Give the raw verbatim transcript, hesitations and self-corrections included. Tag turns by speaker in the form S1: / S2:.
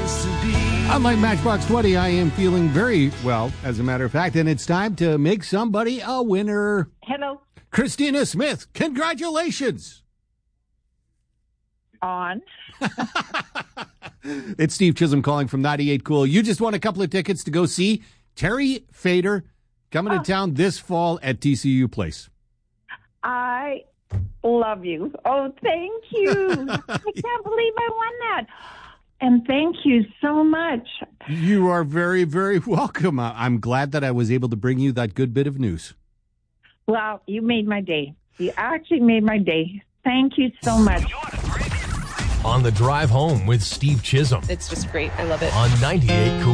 S1: Unlike Matchbox twenty, I am feeling very well, as a matter of fact, and it's time to make somebody a winner.
S2: Hello.
S1: Christina Smith, congratulations.
S2: On.
S1: It's Steve Chisholm calling from ninety-eight Cool. You just won a couple of tickets to go see Terry Fator coming
S2: Oh.
S1: to town this fall at T C U Place.
S2: I love you. Oh, thank you. I can't believe I won that. And thank you so much.
S1: You are very, very welcome. I- I'm glad that I was able to bring you that good bit of news.
S2: Well, you made my day. You actually made my day. Thank you so much.
S3: On the drive home with Steve Chisholm
S4: It's just great. I love it.
S3: on ninety-eight Cool.